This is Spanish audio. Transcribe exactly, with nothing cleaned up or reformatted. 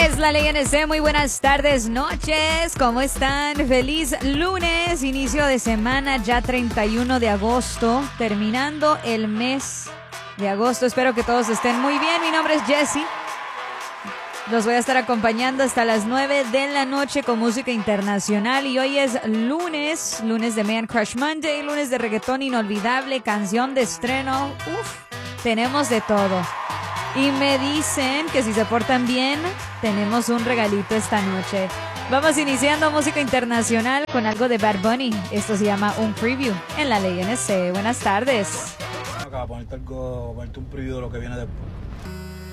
Es la Ley N C, muy buenas tardes, noches, ¿cómo están? Feliz lunes, inicio de semana, ya treinta y uno de agosto, terminando el mes de agosto. Espero que todos estén muy bien. Mi nombre es Jessie. Los voy a estar acompañando hasta las nueve de la noche con música internacional. Y hoy es lunes, lunes de Man Crush Monday, lunes de reggaetón inolvidable, canción de estreno. Uf, tenemos de todo. Y me dicen que si se portan bien, tenemos un regalito esta noche. Vamos iniciando música internacional con algo de Bad Bunny. Esto se llama un preview en la Ley N C. Buenas tardes. Acá, ponerte algo, ponerte un preview de lo que viene después.